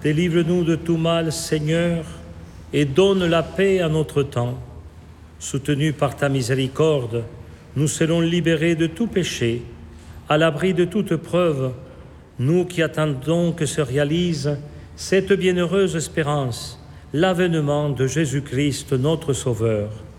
Délivre-nous de tout mal, Seigneur, et donne la paix à notre temps. Soutenus par ta miséricorde, nous serons libérés de tout péché, à l'abri de toute preuve, nous qui attendons que se réalise cette bienheureuse espérance, l'avènement de Jésus-Christ, notre Sauveur.